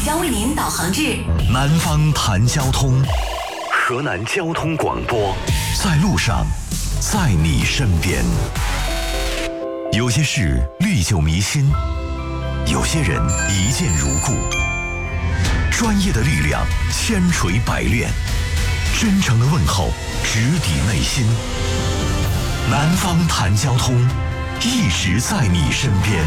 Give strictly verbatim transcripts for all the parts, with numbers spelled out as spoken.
将为您导航至南方谈交通，河南交通广播，在路上，在你身边。有些事历久弥新，有些人一见如故。专业的力量千锤百炼，真诚的问候直抵内心。南方谈交通，一直在你身边。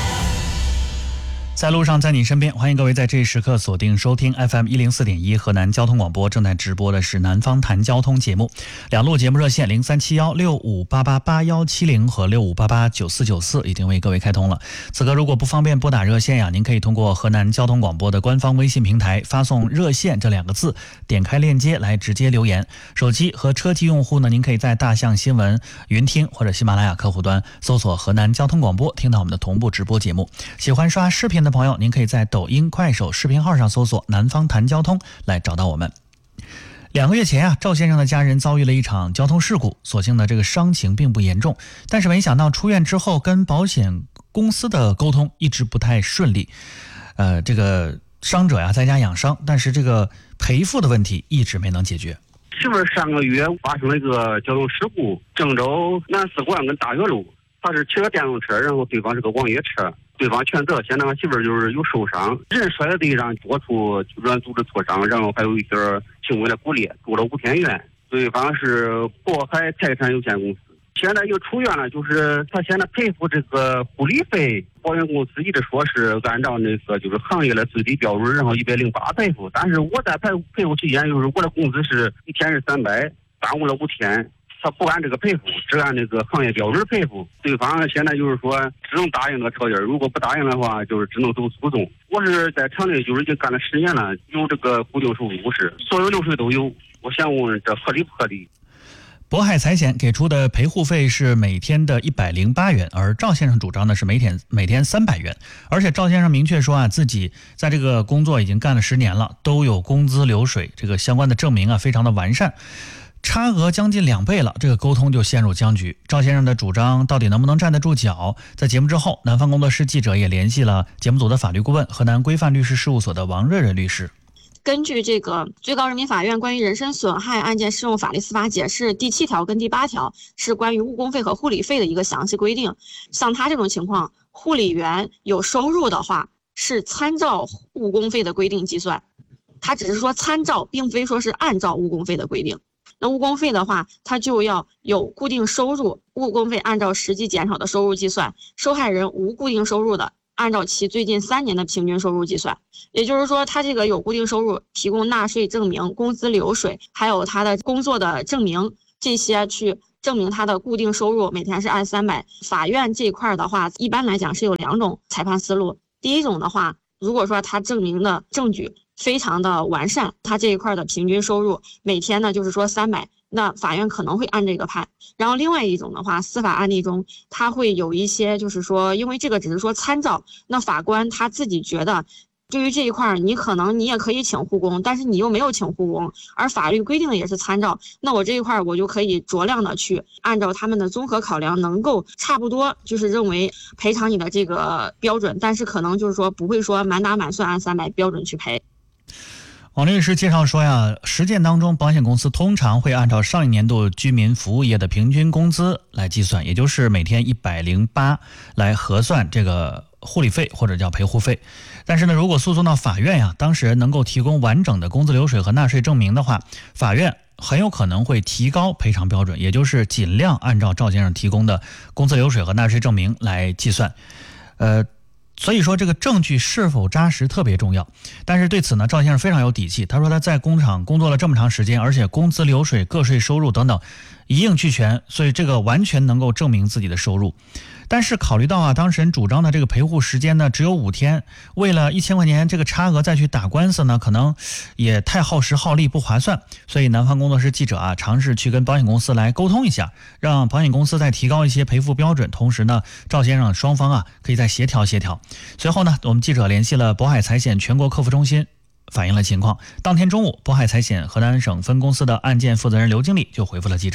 在路上，在你身边，欢迎各位在这一时刻锁定收听 F M 一零四点一河南交通广播，正在直播的是南方谈交通节目。两路节目热线零三七幺六五八八八幺七零和六五八八九四九四已经为各位开通了。此刻如果不方便拨打热线呀，您可以通过河南交通广播的官方微信平台发送热线这两个字，点开链接来直接留言。手机和车机用户呢，您可以在大象新闻、云听或者喜马拉雅客户端搜索河南交通广播，听到我们的同步直播节目。喜欢刷视频的朋友，您可以在抖音、快手视频号上搜索南方谈交通来找到我们。两个月前啊，赵先生的家人遭遇了一场交通事故，所幸呢这个伤情并不严重，但是没想到出院之后跟保险公司的沟通一直不太顺利。呃，这个伤者呀在家养伤，但是这个赔付的问题一直没能解决。 媳妇儿上个月发生了一个交通事故，郑州南四环跟大悦路，他是骑个电动车，然后对方是个网约车，对方全责，现在媳妇儿就是有受伤，人摔在地上，多处软组织挫伤，然后还有一些轻微的骨裂，住了五天院。对方是渤海财产有限公司，现在又出院了，就是他现在赔付这个护理费，保险公司一直说是按照那个就是行业的最低标准，然后一百零八赔付，但是我在赔赔付期间，就是我的工资是一天是三百，耽误了五天。他不按这个赔付，只按那个行业标准赔付。对方现在就是说只能答应这个条件，如果不答应的话，就是只能走诉讼。我是在厂内就是已经干了十年了，有这个固定收入是所有流水都有。我想问这合理不合理？ 渤海财险给出的赔护费是每天的一百零八元，而赵先生主张的是每天每天三百元。而且赵先生明确说啊，自己在这个工作已经干了十年了，都有工资流水这个相关的证明啊，非常的完善。差额将近两倍了，这个沟通就陷入僵局。赵先生的主张到底能不能站得住脚？在节目之后，南方工作室记者也联系了节目组的法律顾问、河南规范律师事务所的王瑞瑞律师。 根据这个最高人民法院关于人身损害案件适用法律司法解释第七条跟第八条，是关于误工费和护理费的一个详细规定。像他这种情况，护理员有收入的话，是参照误工费的规定计算，他只是说参照，并非说是按照误工费的规定。那误工费的话，它就要有固定收入，误工费按照实际减少的收入计算，受害人无固定收入的，按照其最近三年的平均收入计算。也就是说，他这个有固定收入，提供纳税证明、工资流水，还有他的工作的证明，这些去证明他的固定收入每天是按三百。法院这一块的话，一般来讲是有两种裁判思路。第一种的话，如果说他证明的证据非常的完善，他这一块的平均收入每天呢就是说三百，那法院可能会按这个判。然后另外一种的话，司法案例中他会有一些就是说，因为这个只是说参照，那法官他自己觉得对于这一块你可能你也可以请护工，但是你又没有请护工，而法律规定的也是参照，那我这一块我就可以酌量的去按照他们的综合考量，能够差不多就是认为赔偿你的这个标准，但是可能就是说不会说满打满算按三百标准去赔。 王律师介绍说呀，实践当中保险公司通常会按照上一年度居民服务业的平均工资来计算，也就是每天一百零八来核算这个护理费或者叫赔护费。但是呢，如果诉讼到法院呀，当事人能够提供完整的工资流水和纳税证明的话，法院很有可能会提高赔偿标准，也就是尽量按照赵先生提供的工资流水和纳税证明来计算。呃所以说这个证据是否扎实特别重要。但是对此呢，赵先生非常有底气，他说他在工厂工作了这么长时间，而且工资流水、个税收入等等一应俱全，所以这个完全能够证明自己的收入。但是考虑到啊，当事人主张的这个赔护时间呢只有五天，为了一千块钱这个差额再去打官司呢，可能也太耗时耗力不划算。所以南方工作室记者啊，尝试去跟保险公司来沟通一下，让保险公司再提高一些赔付标准，同时呢，赵先生双方啊可以再协调协调。随后呢，我们记者联系了渤海财险全国客服中心，反映了情况。当天中午，渤海财险河南省分公司的案件负责人刘经理就回复了记者。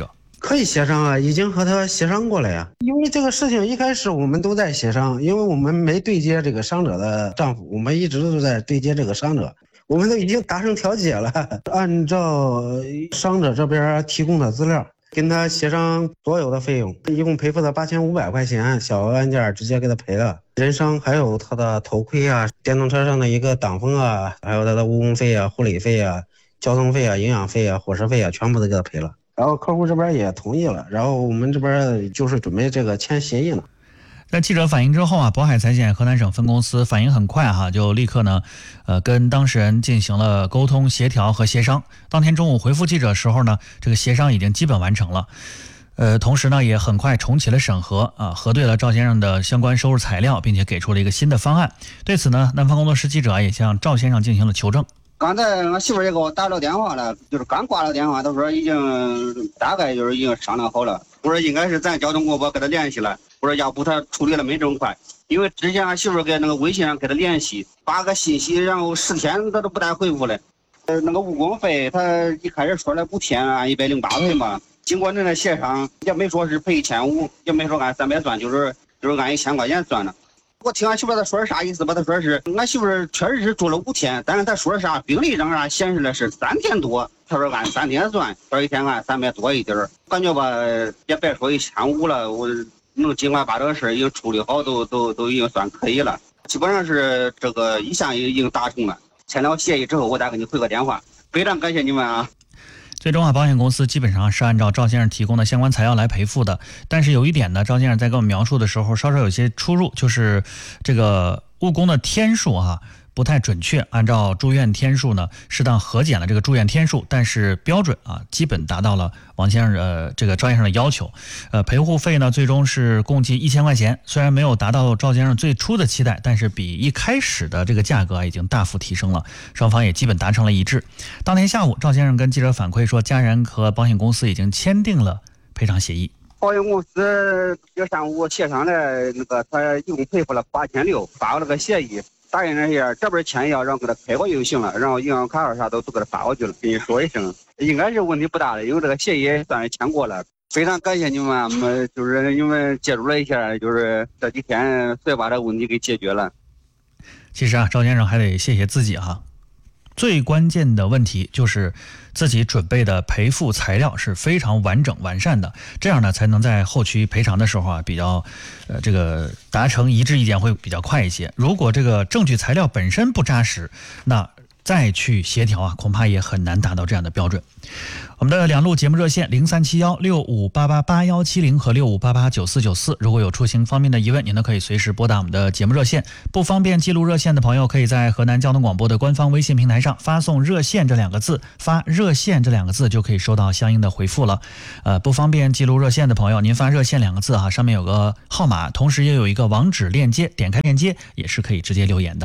可以协商啊，已经和他协商过了呀。因为这个事情一开始我们都在协商，因为我们没对接这个伤者的丈夫，我们一直都在对接这个伤者，我们都已经达成调解了，按照伤者这边提供的资料跟他协商所有的费用，一共赔付了八千五百块钱，小额案件直接给他赔了，人伤还有他的头盔啊、电动车上的一个挡风啊，还有他的误工费啊、护理费啊、交通费啊、营养费啊、伙食费啊，全部都给他赔了。然后客户这边也同意了，然后我们这边就是准备这个签协议呢。 在记者反映之后啊，渤海财险河南省分公司反应很快哈、啊，就立刻呢，呃，跟当事人进行了沟通、协调和协商。当天中午回复记者时候呢，这个协商已经基本完成了。呃，同时呢，也很快重启了审核啊，核对了赵先生的相关收入材料，并且给出了一个新的方案。对此呢，南方工作室记者也向赵先生进行了求证。 刚才我媳妇儿也给我打了电话了，就是刚挂了电话，她说已经大概就是已经商量好了。我说应该是咱交通广播跟他联系了，我说要不他处理的没这么快，因为之前俺媳妇儿给那个微信上跟他联系，发个信息，然后十天他都不带回复了。呃，那个误工费他一开始说了五天按一百零八赔嘛，经过那个协商也没说是赔一千五，也没说按三百算，就是就是按一千块钱算了。我听俺媳妇他说是啥意思吧？他说是俺媳妇确实是住了五天，但是他说是啥病历上啥显示的是三天多，他说按三天算，说一天按三百多一点儿，感觉吧也别说一千五了，我能尽快把这个事已经处理好，都都都已经算可以了，基本上是这个一项已经达成了。签了协议之后，我再给你回个电话。非常感谢你们啊！ 最终啊，保险公司基本上是按照赵先生提供的相关材料来赔付的。但是有一点呢，赵先生在跟我们描述的时候稍稍有些出入，就是这个误工的天数啊不太准确，按照住院天数呢适当核减了这个住院天数，但是标准啊基本达到了王先生呃这个赵先生的要求。呃赔付费呢最终是共计一千块钱，虽然没有达到赵先生最初的期待，但是比一开始的这个价格啊已经大幅提升了，双方也基本达成了一致。当天下午，赵先生跟记者反馈说，家人和保险公司已经签订了赔偿协议。 保险公司这上午协商的那个，他一共赔付了八千六，发了个协议。打印了一下，这边签要让给他开过去就行了，然后银行卡号啥都都给他发过去了。跟你说一声，应该是问题不大的，因为这个协议算是签过了。非常感谢你们，我们就是你们介入了一下，就是这几天所以把这个问题给解决了。 其实啊，赵先生还得谢谢自己哈。最关键的问题就是自己准备的赔付材料是非常完整完善的，这样呢才能在后期赔偿的时候啊比较呃这个达成一致意见会比较快一些。如果这个证据材料本身不扎实，那再去协调啊恐怕也很难达到这样的标准。我们的两路节目热线零三七幺六五八八八幺七零和六五八八九四九四，如果有出行方面的疑问，您呢可以随时拨打我们的节目热线。不方便记录热线的朋友，可以在河南交通广播的官方微信平台上发送热线这两个字，发热线这两个字就可以收到相应的回复了。呃，不方便记录热线的朋友，您发热线两个字啊，上面有个号码，同时也有一个网址链接，点开链接也是可以直接留言的。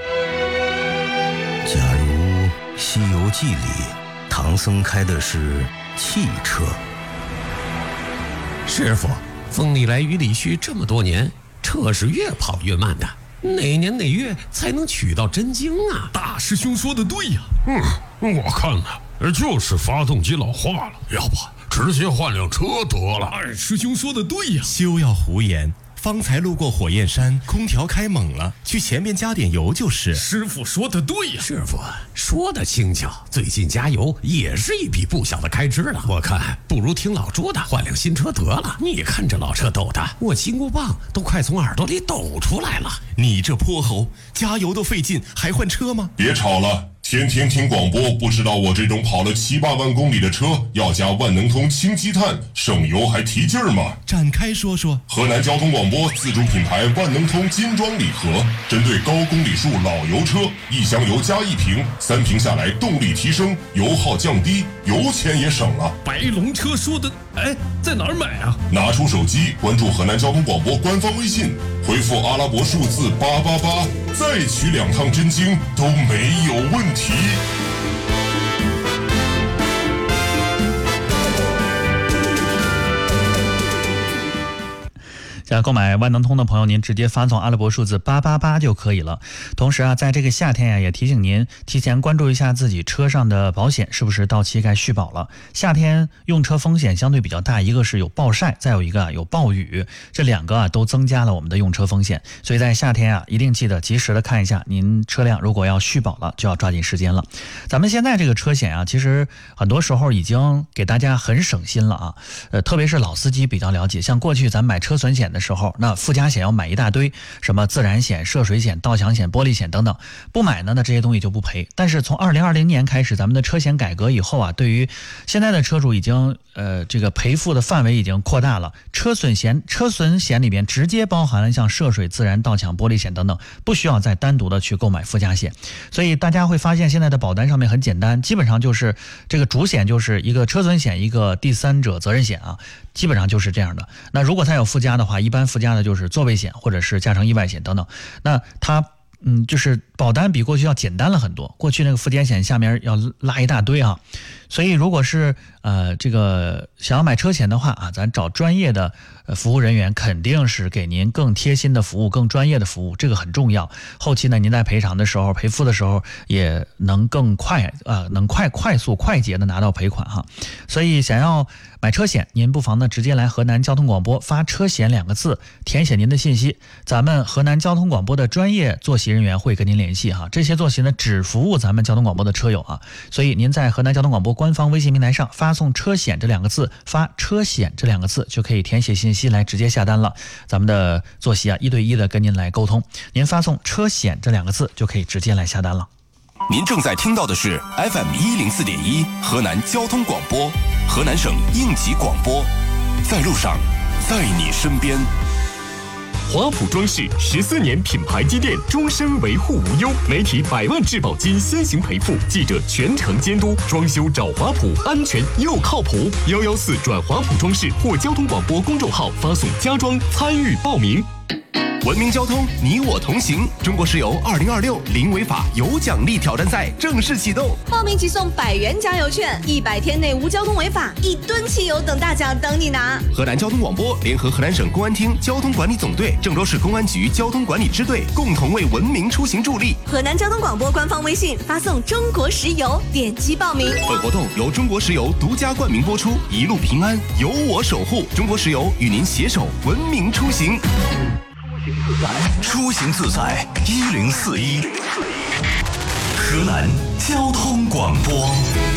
假如《西游记》里唐僧开的是汽车， 师傅，风里来雨里去这么多年，车是越跑越慢的，哪年哪月才能取到真经啊？ 大师兄说的对呀。嗯，我看呢，就是发动机老化了，要不直接换辆车得了。二师兄说的对呀。 休要胡言，方才路过火焰山，空调开猛了，去前面加点油就是。 师傅说的对呀。 师傅说的轻巧，最近加油也是一笔不小的开支了。我看不如听老朱的，换辆新车得了。你看这老车抖的，我金箍棒都快从耳朵里抖出来了。 你这泼猴，加油都费劲，还换车吗？ 别吵了，天天听广播，不知道我这种跑了七八万公里的车要加万能通氢积碳，省油还提劲儿吗？ 展开说说。 河南交通广播自主品牌万能通金装礼盒，针对高公里数老油车，一箱油加一瓶，三瓶下来动力提升，油耗降低，油钱也省了。 白龙车说的，哎，在哪儿买啊？ 拿出手机关注河南交通广播官方微信，回复阿拉伯数字八八八，再取两趟真经都没有问题。 想购买万能通的朋友，您直接发送阿拉伯数字八八八就可以了。同时啊，在这个夏天呀，也提醒您提前关注一下自己车上的保险是不是到期该续保了。夏天用车风险相对比较大，一个是有暴晒，再有一个啊有暴雨，这两个啊都增加了我们的用车风险。所以在夏天啊，一定记得及时的看一下您车辆如果要续保了，就要抓紧时间了。咱们现在这个车险啊，其实很多时候已经给大家很省心了啊。呃，特别是老司机比较了解，像过去咱买车损险的时候，那附加险要买一大堆，什么自然险、涉水险、盗抢险、玻璃险等等，不买呢，那这些东西就不赔。但是从二零二零年开始，咱们的车险改革以后啊，对于现在的车主已经呃这个赔付的范围已经扩大了。车损险车损险里边直接包含了像涉水、自然、盗抢、玻璃险等等，不需要再单独的去购买附加险。所以大家会发现现在的保单上面很简单，基本上就是这个主险就是一个车损险，一个第三者责任险啊，基本上就是这样的。那如果它有附加的话，一般附加的就是座位险或者是加长意外险等等。那它嗯，就是保单比过去要简单了很多。过去那个附加险下面要拉一大堆啊，所以如果是呃这个想要买车险的话啊，咱找专业的呃服务人员，肯定是给您更贴心的服务、更专业的服务，这个很重要。后期呢，您在赔偿的时候、赔付的时候也能更快啊、呃，能快快速快捷的拿到赔款哈。所以想要买车险，您不妨呢直接来河南交通广播发车险两个字，填写您的信息，咱们河南交通广播的专业坐席人员会跟您联系哈。这些坐席呢只服务咱们交通广播的车友啊，所以您在河南交通广播官方微信平台上发送车险这两个字，发车险这两个字就可以填写信息来直接下单了。咱们的坐席啊一对一的跟您来沟通，您发送车险这两个字就可以直接来下单了。 您正在听到的是 F M 一零四点一河南交通广播，河南省应急广播，在路上，在你身边。 华普装饰十四年品牌积淀，终身维护无忧，媒体百万质保金先行赔付，记者全程监督，装修找华普，安全又靠谱。幺幺四转华普装饰或交通广播公众号发送家装参与报名。 文明交通，你我同行。中国石油二零二六零违法有奖励挑战赛正式启动， 报名即送百元加油券，一百天内无交通违法，一吨汽油等大奖等你拿。 河南交通广播联合河南省公安厅交通管理总队、郑州市公安局交通管理支队共同为文明出行助力。 河南交通广播官方微信发送中国石油，点击报名。 本活动由中国石油独家冠名播出，一路平安，有我守护。中国石油与您携手文明出行。 出行自在一零四一，河南交通广播。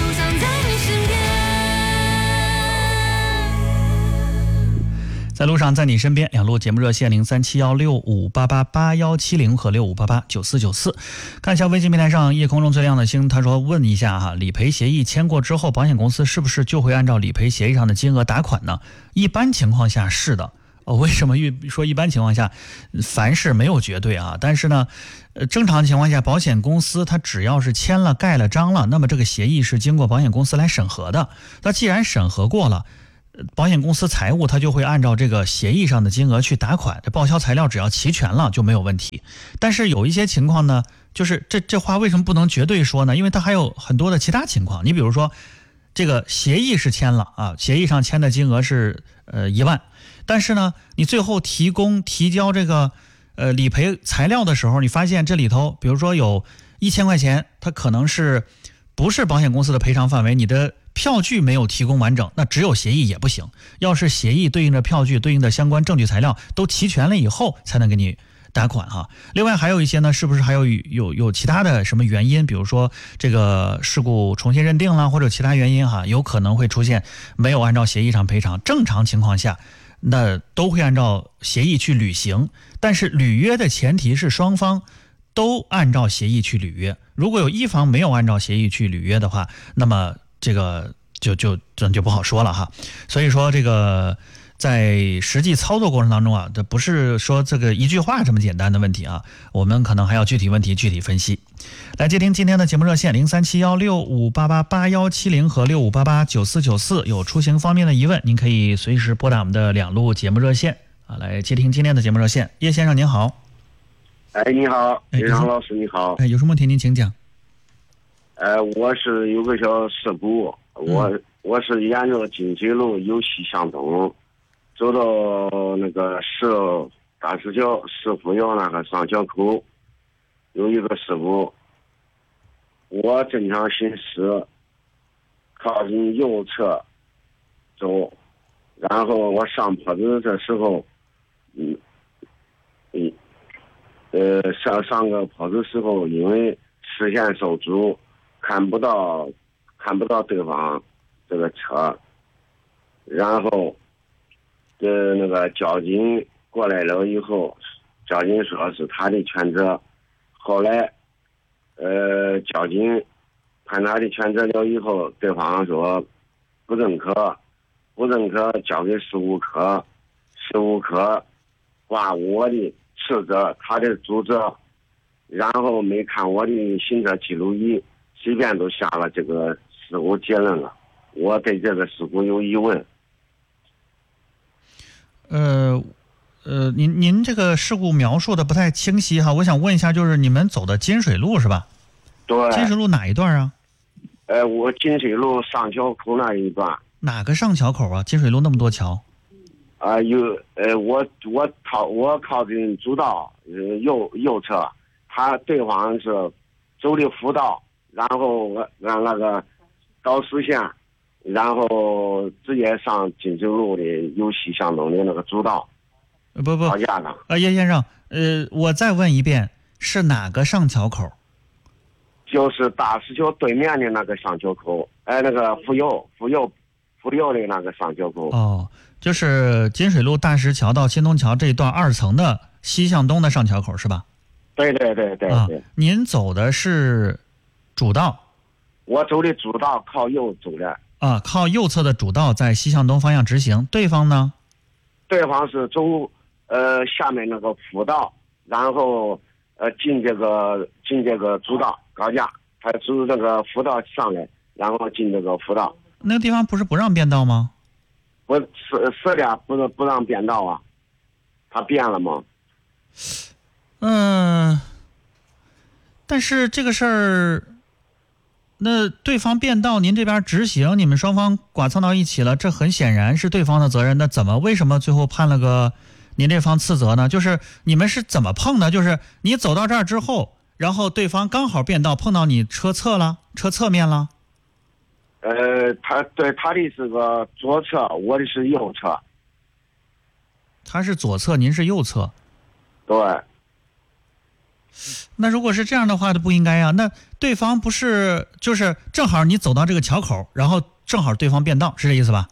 在路上，在你身边，两路节目热线零三七幺六五八八八幺七零和六五八八九四九四。看一下微信平台上夜空中最亮的星，他说问一下哈，理赔协议签过之后，保险公司是不是就会按照理赔协议上的金额打款呢？一般情况下是的。哦，为什么说一般情况下，凡事没有绝对啊？但是呢，呃，正常情况下，保险公司它只要是签了、盖了章了，那么这个协议是经过保险公司来审核的。那既然审核过了，保险公司财务它就会按照这个协议上的金额去打款，这报销材料只要齐全了就没有问题。但是有一些情况呢，就是这这话为什么不能绝对说呢？因为它还有很多的其他情况。你比如说，这个协议是签了啊，协议上签的金额是呃一万。但是呢，你最后提供提交这个呃理赔材料的时候，你发现这里头，比如说有一千块钱，它可能是不是保险公司的赔偿范围，你的票据没有提供完整，那只有协议也不行。要是协议对应的票据、对应的相关证据材料都齐全了以后，才能给你打款哈。另外还有一些呢，是不是还有有有其他的什么原因？比如说这个事故重新认定啦，或者其他原因哈，有可能会出现没有按照协议上赔偿。正常情况下，那都会按照协议去履行，但是履约的前提是双方都按照协议去履约。如果有一方没有按照协议去履约的话，那么这个就就这就不好说了哈。所以说这个在实际操作过程当中啊，这不是说这个一句话这么简单的问题啊，我们可能还要具体问题具体分析。来接听今天的节目热线零三七幺六五八八八幺七零和六五八八九四九四，有出行方面的疑问，您可以随时拨打我们的两路节目热线啊。来接听今天的节目热线，叶先生您好。 哎，你好，李长老师你好。 哎，有什么问题您请讲。 呃，我是有个小事故，我、嗯、我是沿着金水路由西向东， 走到那个石大石桥石富窑那个上桥口，有一个事故。我正常行驶，靠近右侧走，然后我上坡子的时候，嗯，嗯，呃，上上个坡子时候，因为视线受阻，看不到看不到对方这个车，然后，呃，那个交警过来了以后，交警说是他的全责，后来。呃，交警判他的全责了以后，对方说不认可，不认可交给事务科，事务科挂我的次责，他的主责，然后没看我的行车记录仪，随便都下了这个事故结论了。我对这个事故有疑问。 呃。呃，您您这个事故描述的不太清晰哈，我想问一下，就是你们走的金水路是吧？ 对。 金水路哪一段啊？ 呃，我金水路上桥口那一段。 哪个上桥口啊？金水路那么多桥。 啊、呃，有呃，我我靠我靠近主道，呃右右侧，他对方是走的辅道，然后我让那个导实线，然后直接上金水路的由西向东的那个主道。 不不，啊，叶先生，呃，我再问一遍，是哪个上桥口？ 就是大石桥对面的那个上桥口，哎，那个妇幼妇幼妇幼的那个上桥口。 哦，就是金水路大石桥到新东桥这一段二层的西向东的上桥口是吧？ 对对对对对。 啊，您走的是主道？ 我走的主道，靠右走的。 啊，靠右侧的主道在西向东方向直行，对方呢？ 对方是走。呃，下面那个辅道，然后呃进这个进这个主道高架，他走那个辅道上来，然后进这个辅道。 那个地方不是不让变道吗？ 不是是的，不是不让变道啊，他变了吗？ 嗯、呃，但是这个事儿，那对方变道，您这边执行，你们双方剐蹭到一起了，这很显然是对方的责任。那怎么为什么最后判了个？您这方次责呢？就是你们是怎么碰的？就是你走到这儿之后，然后对方刚好变道碰到你车侧了，车侧面了。 呃，他对他的是个左侧，我的是右侧。 他是左侧，您是右侧。 对。 那如果是这样的话，就不应该呀。那对方不是就是正好你走到这个桥口，然后正好对方变道，是这意思吧？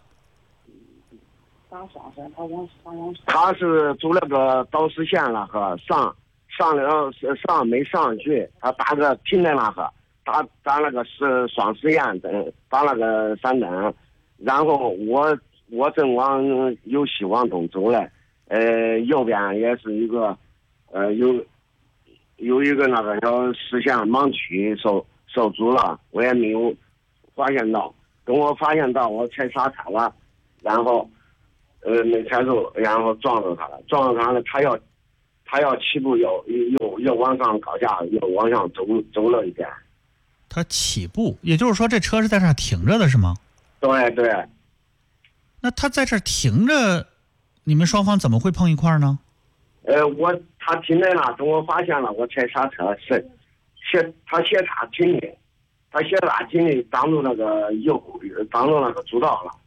他是走那个导实线了和上上了上没上去，他打个停在那个打打那个是双实验灯，打那个闪灯，然后我我正往由西往东走来，呃右边也是一个呃有有一个那个叫视线盲区受受阻了，我也没有发现到，等我发现到我踩刹车了，然后。呃，没踩住，然后撞到他了，撞到他了，他要，他要起步要又又往上高架，又往上走走了一遍。 他起步，也就是说这车是在这儿停着的是吗？ 对对。 那他在这儿停着，你们双方怎么会碰一块儿呢？ 呃，我他停在那，等我发现了，我踩刹车是，斜他斜插停的，他斜插停的挡住那个右，挡住那个主道了。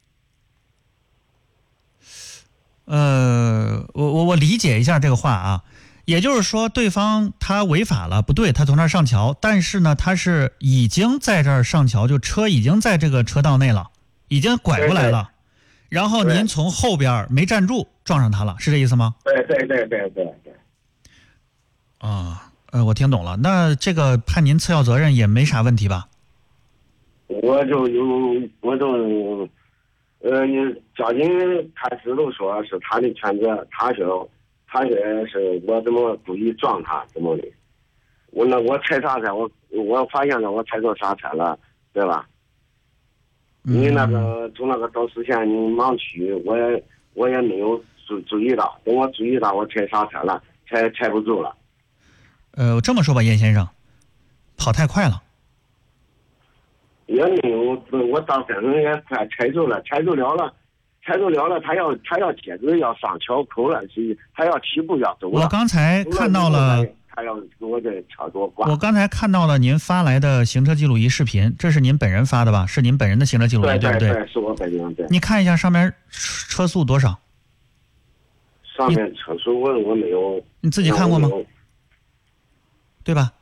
呃，我我我理解一下这个话啊，也就是说，对方他违法了，不对，他从那儿上桥，但是呢，他是已经在这儿上桥，就车已经在这个车道内了，已经拐过来了，对对，然后您从后边没站住，撞上他了，是这意思吗？ 对对对对对对。 啊，呃，我听懂了，那这个判您次要责任也没啥问题吧？ 我就有，我就。呃，交警开始都说是他的全责，他说他说是我怎么故意撞他怎么的，我那我踩刹车，我我发现了我踩错刹车了，对吧？ 嗯、 你那个走那个导实线你盲区，我也我也没有注注意到，等我注意到我踩刹车了，踩踩不住了。 呃，这么说吧，叶先生，跑太快了。 也没有，我到身上也快踩住了，踩住了了， 踩走了了，他要他要接着要上桥口了，是他要起步要走了。 我刚才看到了， 他要给我这车给我挂。 我刚才看到了您发来的行车记录仪视频，这是您本人发的吧？是您本人的行车记录仪，对不对？ 对，是我本人。对。 你看一下上面车速多少？ 上面车速我我没有。 你自己看过吗？对吧？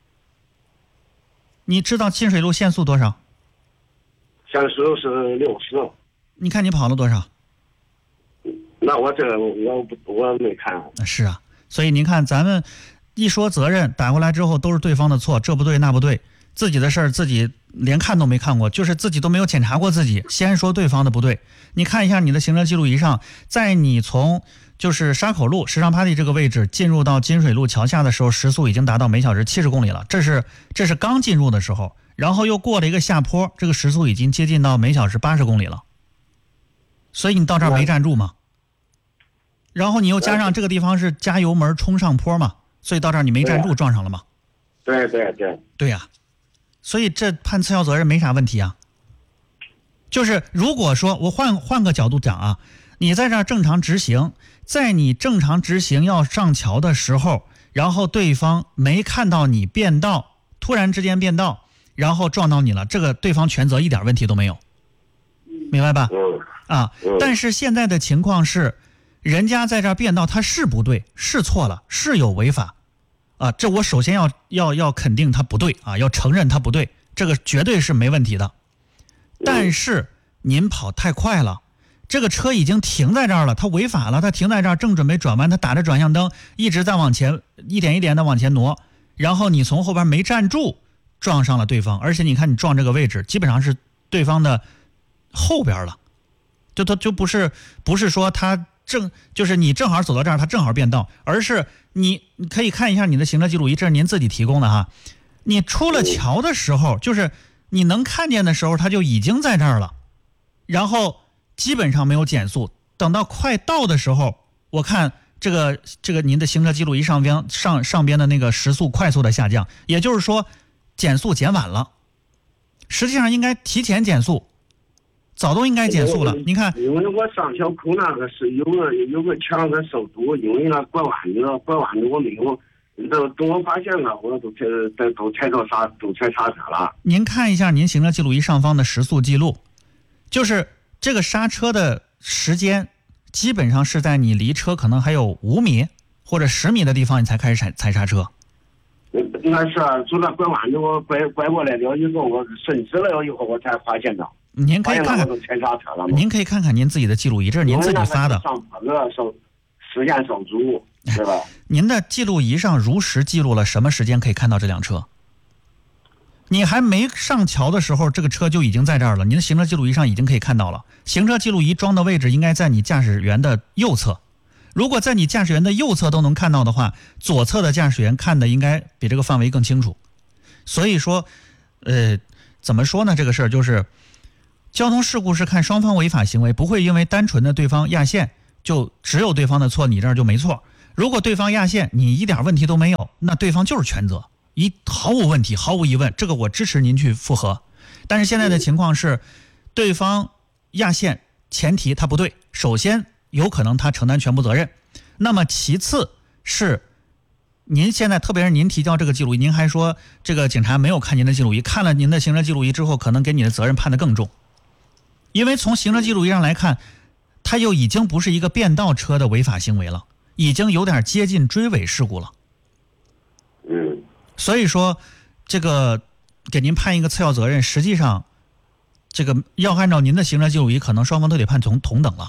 你知道金水路限速多少？ 限速是六十。 你看你跑了多少？ 那我这我我没看。 是啊，所以您看咱们一说责任打过来之后都是对方的错，这不对那不对，自己的事儿自己连看都没看过，就是自己都没有检查过自己，先说对方的不对。你看一下你的行车记录仪上，在你从就是沙口路时尚趴地这个位置进入到金水路桥下的时候，时速已经达到每小时七十公里了，这是这是刚进入的时候，然后又过了一个下坡，这个时速已经接近到每小时八十公里了，所以你到这儿没站住嘛，然后你又加上这个地方是加油门冲上坡嘛，所以到这儿你没站住撞上了嘛。 对对对对呀、啊，所以这判次要责任没啥问题啊。就是如果说我换换个角度讲啊，你在这儿正常直行，在你正常直行要上桥的时候，然后对方没看到你变道，突然之间变道，然后撞到你了，这个对方全责一点问题都没有，明白吧？啊，但是现在的情况是，人家在这儿变道，他是不对，是错了，是有违法，啊，这我首先要要要肯定他不对啊，要承认他不对，这个绝对是没问题的。但是您跑太快了，这个车已经停在这儿了，他违法了，他停在这儿正准备转弯，他打着转向灯一直在往前一点一点的往前挪，然后你从后边没站住撞上了对方，而且你看你撞这个位置基本上是对方的后边了，就他就不是不是说他正就是你正好走到这儿他正好变道，而是你你可以看一下你的行车记录仪，这是您自己提供的哈，你出了桥的时候就是你能看见的时候他就已经在这儿了，然后基本上没有减速，等到快到的时候，我看这个这个您的行车记录仪上边上上边的那个时速快速的下降，也就是说减速减晚了，实际上应该提前减速，早都应该减速了。你看， 因为我上桥口那个是有个有个墙在受堵，因为那拐弯子拐弯子我没有，都等我发现了，我都都都踩到刹都踩刹车了。 您看一下您行车记录仪上方的时速记录，就是这个刹车的时间基本上是在你离车可能还有五米或者十米的地方你才开始踩踩刹车。 那是从那拐弯子我拐拐过来了以后，我顺直了以后我才发现的。 您可以看看， 踩刹车了。 您可以看看您自己的记录仪，这是您自己发的。 上坡子受时间受阻，对吧？ 您的记录仪上如实记录了什么时间可以看到这辆车？你还没上桥的时候，这个车就已经在这儿了。您的行车记录仪上已经可以看到了。行车记录仪装的位置应该在你驾驶员的右侧。如果在你驾驶员的右侧都能看到的话，左侧的驾驶员看的应该比这个范围更清楚。所以说，呃，怎么说呢？这个事儿就是，交通事故是看双方违法行为，不会因为单纯的对方压线就只有对方的错，你这儿就没错。如果对方压线，你一点问题都没有，那对方就是全责。一毫无问题，毫无疑问，这个我支持您去复核。但是现在的情况是，对方压线，前提他不对，首先有可能他承担全部责任，那么其次是您现在特别是您提交这个记录仪，您还说这个警察没有看您的记录仪，看了您的行车记录仪之后，可能给你的责任判得更重，因为从行车记录仪上来看，他又已经不是一个变道车的违法行为了，已经有点接近追尾事故了。 嗯。 所以说，这个给您判一个次要责任，实际上，这个要按照您的行车记录仪，可能双方都得判同同等了，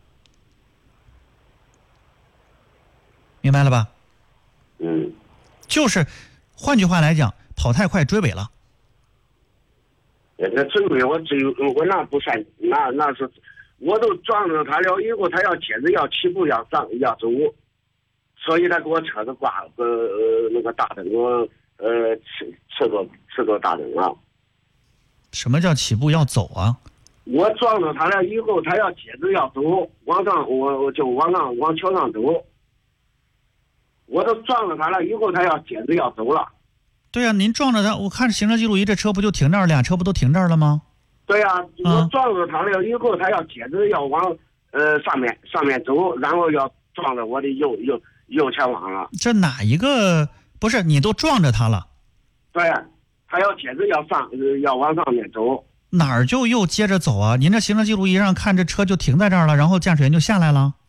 明白了吧？ 嗯， 就是换句话来讲，跑太快追尾了。 那追尾我只有我那不算，那那是我都撞着他了以后，他要接着要起步要上要走。所以他给我车子挂了个呃那个大灯，我呃吃吃着吃着大灯了。 什么叫起步要走啊？ 我撞着他了以后，他要接着要走，往上我我就往上往桥上走。我都撞着他了以后，他要接着要走了。 对啊，您撞着他，我看行车记录仪，这车不就停这儿，俩车不都停这儿了吗？ 对呀、啊，我撞着他了以后，他要接着要往呃上面上面走，然后要撞着我的右右右前方了。 这哪一个不是你都撞着他了？ 对，他要接着要上、呃、要往上面走。 哪儿就又接着走啊？您这行车记录仪上看这车就停在这儿了，然后驾驶员就下来了。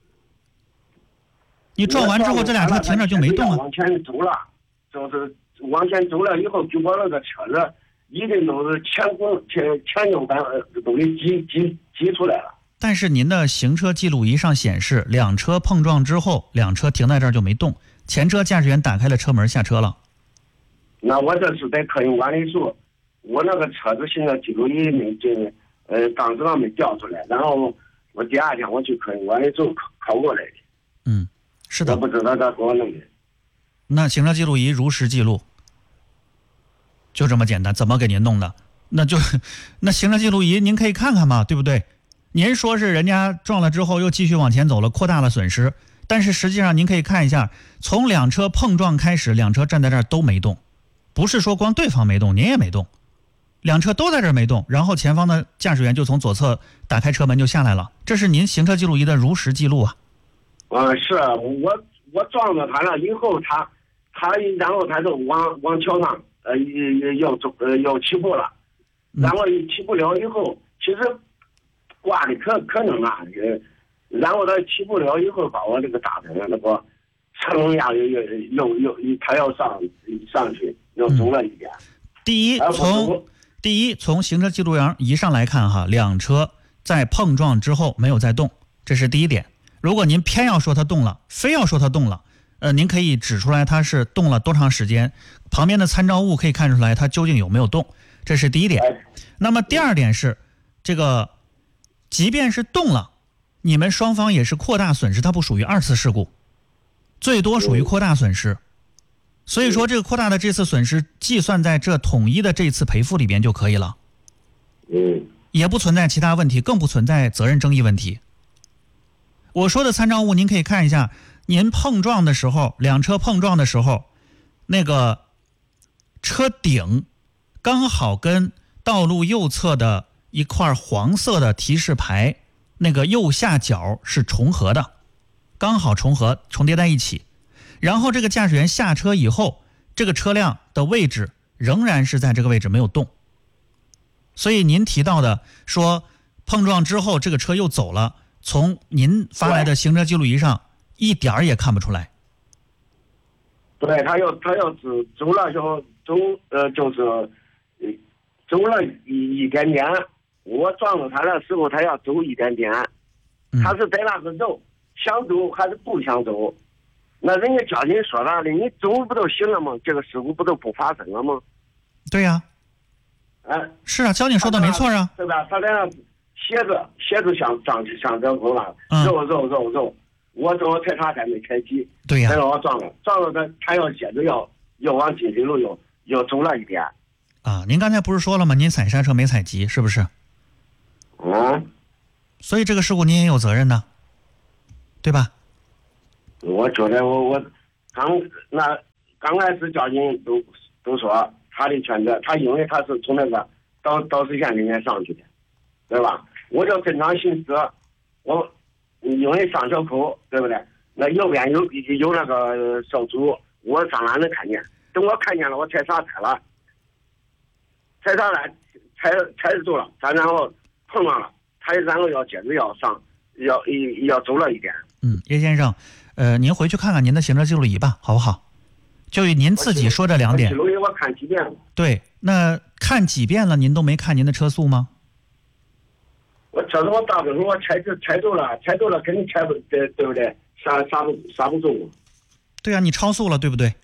你撞完之后，这俩车停着就没动啊？ 往前走了，就是往前走了以后，就把那个车子一定都是前后前前后板都给挤挤挤出来了。 但是您的行车记录仪上显示，两车碰撞之后，两车停在这儿就没动，前车驾驶员打开了车门下车了。 那我这是在客运管理处，我那个车子行车记录仪没这呃当时没调出来，然后我第二天我去客运管理处考过来的。 嗯，是的。 我不知道他给我弄的。 那行车记录仪如实记录，就这么简单，怎么给您弄的？那就那行车记录仪您可以看看嘛，对不对？您说是人家撞了之后又继续往前走了，扩大了损失，但是实际上您可以看一下，从两车碰撞开始，两车站在这儿都没动，不是说光对方没动，您也没动，两车都在这儿没动，然后前方的驾驶员就从左侧打开车门就下来了，这是您行车记录仪的如实记录啊。 嗯，是我我撞着他了以后，他他然后他就往往桥上呃要走呃要起步了，然后起步了以后，其实挂的可可能啊，呃，然后他起步了以后，把我这个大灯那个车轮压又又又又他要上上去，又走了一点。 嗯、第一，从第一从行车记录仪上来看哈，两车在碰撞之后没有再动，这是第一点。如果您偏要说它动了，非要说它动了，呃，您可以指出来它是动了多长时间，旁边的参照物可以看出来它究竟有没有动，这是第一点。那么第二点是，这个即便是动了，你们双方也是扩大损失，它不属于二次事故，最多属于扩大损失。所以说这个扩大的这次损失计算在这统一的这次赔付里边就可以了。 嗯， 也不存在其他问题，更不存在责任争议问题。我说的参照物您可以看一下，您碰撞的时候，两车碰撞的时候，那个车顶刚好跟道路右侧的一块黄色的提示牌那个右下角是重合的，刚好重合重叠在一起。然后这个驾驶员下车以后，这个车辆的位置仍然是在这个位置没有动。所以您提到的说碰撞之后这个车又走了，从您发来的行车记录仪上一点儿也看不出来。 对，他要他要走走了就走呃就是呃走了一一点点，我撞着他的时候他要走一点点，他是在那个走，想走还是不想走？那人家交警说了的，你走不都行了吗？这个事故不都不发生了吗？ 对呀、 啊，哎， 是啊，交警说的没错啊， 对吧？他在那鞋子鞋子上上去上车口了，肉肉肉肉，我走踩刹车没踩齐， 对呀、啊， 然后我撞了，撞了他，他要接着要要往金水路又又走了一点。 啊，您刚才不是说了吗？您踩刹车没踩急，是不是？ 嗯。 所以这个事故您也有责任呢，对吧？ 我觉得我我刚那刚开始交警都都说他的全责，他因为他是从那个导导视线里面上去的，对吧？我就正常行驶，我因为上桥口，对不对？那右边有有那个少主，我上哪能看见？等我看见了，我踩刹车了，踩刹车踩踩住了，他然后碰上了，他然后要接着要上，要要走了一点。 嗯，叶先生，呃，您回去看看您的行车记录仪吧，好不好？就您自己说这两点。 记录仪我看几遍了。 对，那看几遍了，您都没看您的车速吗？ 我车子我大多数我踩着踩住了，踩住了肯定踩不对，对不对？刹刹不刹不住。 对啊，你超速了，对不对？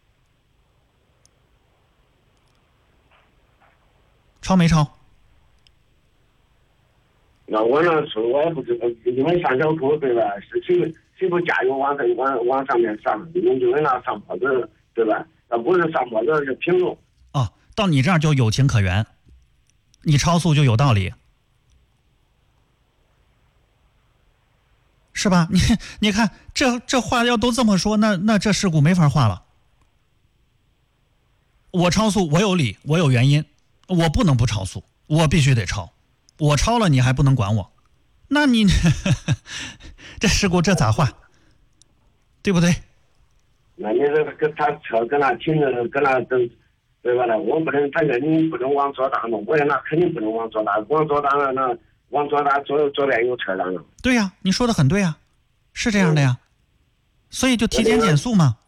超没超？ 那我那时候我也不知道，因为上桥口对吧？是谁谁不加油往上往往上面上？因为那上坡子对吧？那不是上坡子是平路。 哦，到你这儿就有情可原，你超速就有道理，是吧？你你看这这话要都这么说，那那这事故没法化了。我超速我有理，我有原因，我不能不超速， 我必须得超，我超了你还不能管我，那你这事故这咋换？对不对？ 那你这个跟他车跟他停着跟他等，对吧？呢，我不能，反正你不能往左打嘛，我也那肯定不能往左打，往左打了那往左打左左边有车辆了。 对呀、啊，你说的很对呀、啊，是这样的呀，所以就提前减速嘛。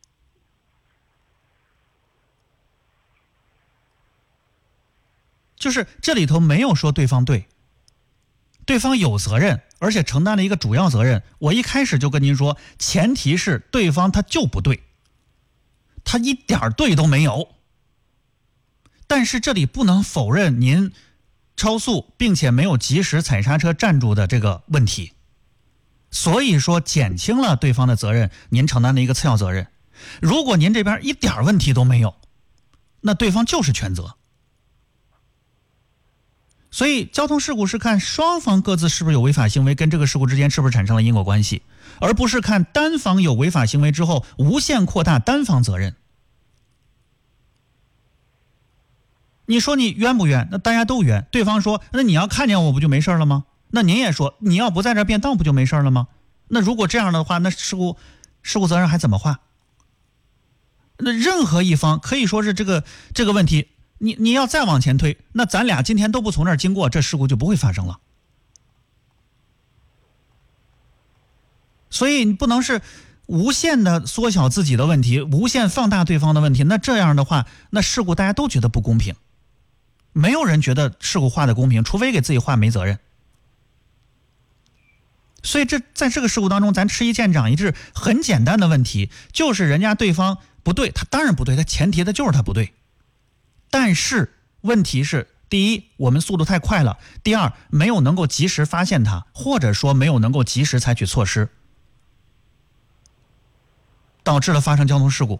就是这里头没有说对方对，对方有责任，而且承担了一个主要责任。我一开始就跟您说，前提是对方他就不对，他一点对都没有。但是这里不能否认您超速并且没有及时踩刹车站住的这个问题，所以说减轻了对方的责任，您承担了一个次要责任。如果您这边一点问题都没有，那对方就是全责。所以交通事故是看双方各自是不是有违法行为，跟这个事故之间是不是产生了因果关系，而不是看单方有违法行为之后无限扩大单方责任。你说你冤不冤？那大家都冤。对方说那你要看见我不就没事了吗？那您也说你要不在这变道不就没事了吗？那如果这样的话，那事故事故责任还怎么划？那任何一方可以说是这个这个问题你你要再往前推，那咱俩今天都不从这儿经过，这事故就不会发生了。所以你不能是无限的缩小自己的问题，无限放大对方的问题，那这样的话，那事故大家都觉得不公平，没有人觉得事故划的公平，除非给自己划没责任。所以这在这个事故当中，咱吃一堑长一智，很简单的问题，就是人家对方不对，他当然不对，他前提的就是他不对。但是问题是，第一，我们速度太快了；第二，没有能够及时发现它，或者说没有能够及时采取措施，导致了发生交通事故。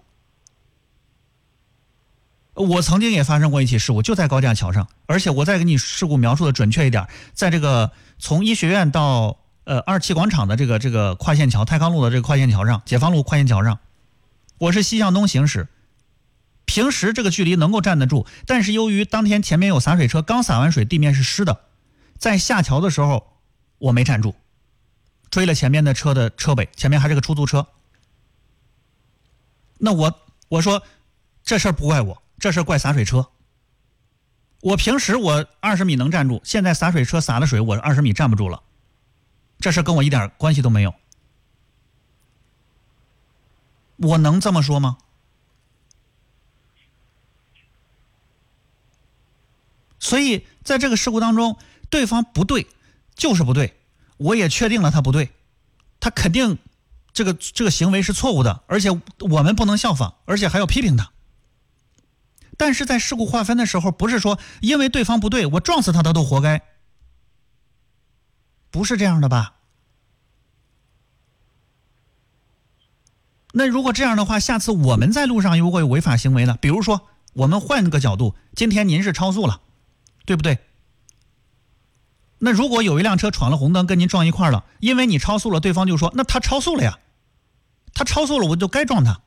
我曾经也发生过一起事故，就在高架桥上，而且我再给你事故描述的准确一点，在这个从医学院到呃二七广场的这个这个跨线桥，太康路的这个跨线桥上，解放路跨线桥上，我是西向东行驶。平时这个距离能够站得住，但是由于当天前面有洒水车，刚洒完水，地面是湿的，在下桥的时候我没站住，追了前面的车的车尾，前面还是个出租车。那我我说这事儿不怪我，这事儿怪洒水车。我平时我二十米能站住，现在洒水车洒了水，我二十米站不住了，这事跟我一点关系都没有。我能这么说吗？所以在这个事故当中，对方不对就是不对，我也确定了他不对，他肯定这个这个行为是错误的，而且我们不能效仿，而且还要批评他。但是在事故划分的时候，不是说因为对方不对，我撞死他他都活该，不是这样的吧？那如果这样的话，下次我们在路上如果有违法行为了，比如说我们换个角度，今天您是超速了，对不对？那如果有一辆车闯了红灯跟您撞一块了，因为你超速了，对方就说那他超速了呀，他超速了我就该撞他。